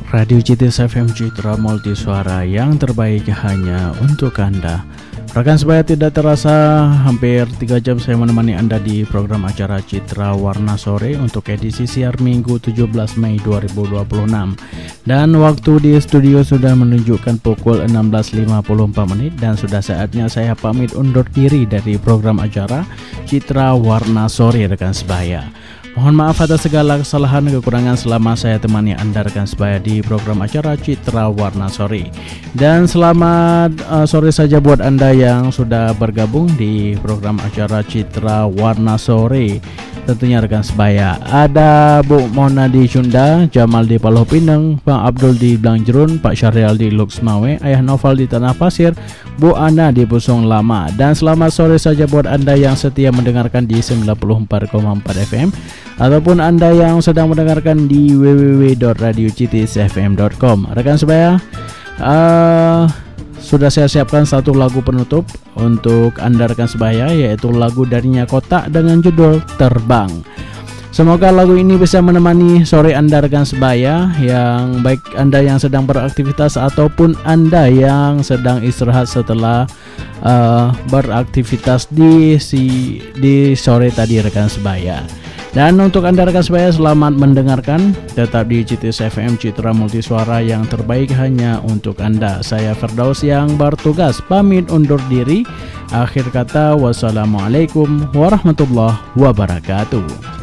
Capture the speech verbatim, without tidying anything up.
Radio C T S F M Citra Multisuara yang terbaik hanya untuk Anda. Rekan sebaya, tidak terasa hampir tiga jam saya menemani Anda di program acara Citra Warna Sore untuk edisi siar Minggu tujuh belas Mei dua ribu dua puluh enam. Dan waktu di studio sudah menunjukkan pukul enam belas lima puluh empat menit dan sudah saatnya saya pamit undur diri dari program acara Citra Warna Sore rekan sebaya. Mohon maaf atas segala kesalahan kekurangan selama saya temani Anda rekan sebaya di program acara Citra Warna Sore. Dan selamat uh, sore saja buat Anda yang sudah bergabung di program acara Citra Warna Sore. Tentunya rekan sebaya, ada Bu Mona di Sunda, Jamal di Paloh Pinang, Bang Abdul di Blangjerun, Pak Syarial di Luxmawe, Ayah Noval di Tanah Pasir, Bu Ana di Pusong Lama. Dan selamat sore saja buat Anda yang setia mendengarkan di sembilan puluh empat koma empat F M ataupun Anda yang sedang mendengarkan di w w w dot radio c t s f m dot com. Rekan sebaya, uh, sudah saya siapkan satu lagu penutup untuk Anda rekan sebaya, yaitu lagu darinya Kotak dengan judul Terbang. Semoga lagu ini bisa menemani sore Anda rekan sebaya, yang baik Anda yang sedang beraktivitas ataupun Anda yang sedang istirahat setelah uh, beraktivitas di si di sore tadi rekan sebaya. Dan untuk Anda rekan sebaya, selamat mendengarkan. Tetap di C T S F M Citra Multisuara yang terbaik hanya untuk Anda. Saya Firdaus yang bertugas pamit undur diri. Akhir kata, wassalamualaikum warahmatullahi wabarakatuh.